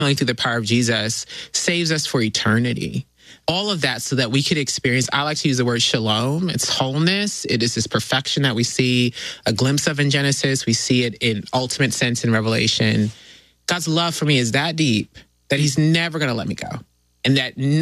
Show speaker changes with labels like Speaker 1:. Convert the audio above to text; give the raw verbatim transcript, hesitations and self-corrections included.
Speaker 1: only through the power of Jesus, saves us for eternity. All of that so that we could experience, I like to use the word shalom. It's wholeness. It is this perfection that we see a glimpse of in Genesis. We see it in ultimate sense in Revelation. God's love for me is that deep that he's never going to let me go. And that